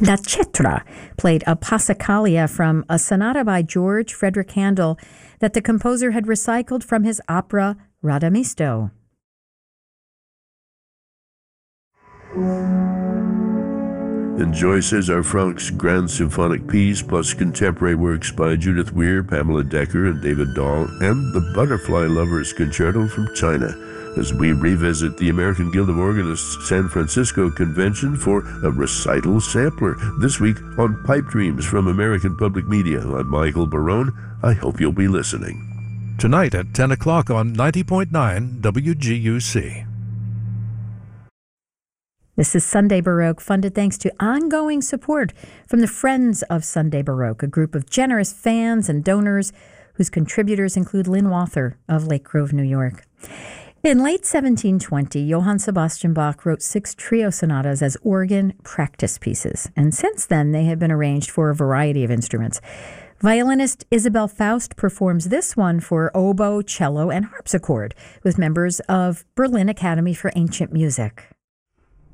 La Cetra played a Passacaglia from a sonata by George Frederick Handel that the composer had recycled from his opera Radamisto. Enjoy César Franck's Grand Symphonic Piece, plus contemporary works by Judith Weir, Pamela Decker, and David Dahl, and the Butterfly Lovers Concerto from China, as we revisit the American Guild of Organists San Francisco Convention for a recital sampler. This week on Pipe Dreams from American Public Media. I'm Michael Barone. I hope you'll be listening. Tonight at 10 o'clock on 90.9 WGUC. This is Sunday Baroque, funded thanks to ongoing support from the Friends of Sunday Baroque, a group of generous fans and donors whose contributors include Lynn Walther of Lake Grove, New York. In late 1720, Johann Sebastian Bach wrote 6 trio sonatas as organ practice pieces, and since then they have been arranged for a variety of instruments. Violinist Isabel Faust performs this one for oboe, cello, and harpsichord with members of Berlin Academy for Ancient Music.